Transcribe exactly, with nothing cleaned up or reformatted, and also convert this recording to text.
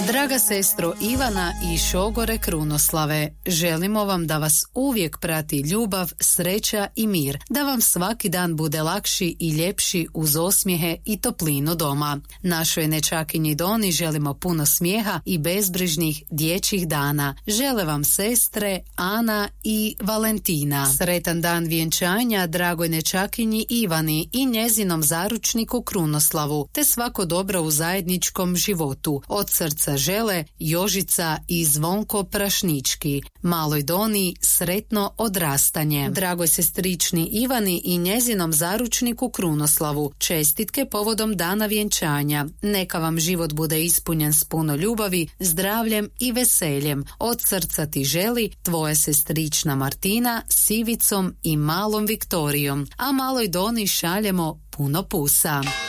Draga sestro Ivana i šogore Krunoslave, želimo vam da vas uvijek prati ljubav, sreća i mir, da vam svaki dan bude lakši i ljepši uz osmijehe i toplinu doma. Našoj nečakinji Doni želimo puno smijeha i bezbrižnih dječjih dana. Žele vam sestre Ana i Valentina. Sretan dan vjenčanja dragoj nečakinji Ivani i njezinom zaručniku Krunoslavu, te svako dobro u zajedničkom životu. Od srca žele Jožica i Zvonko Prašnički. Maloj Doni sretno odrastanje. Dragoj sestrični Ivani i njezinom zaručniku Krunoslavu čestitke povodom dana vjenčanja. Neka vam život bude ispunjen s puno ljubavi, zdravljem i veseljem. Od srca ti želi tvoja sestrična Martina s Ivicom i malom Viktorijom. A maloj Doni šaljemo puno pusa.